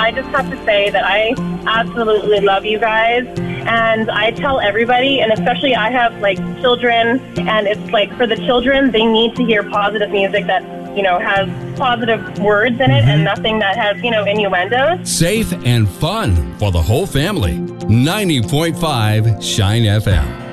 I just have to say that I absolutely love you guys. And I tell everybody, and especially I have, like, children, and it's like for the children, they need to hear positive music that, you know, has positive words in it and nothing that has, you know, innuendos. Safe and fun for the whole family. 90.5 Shine FM.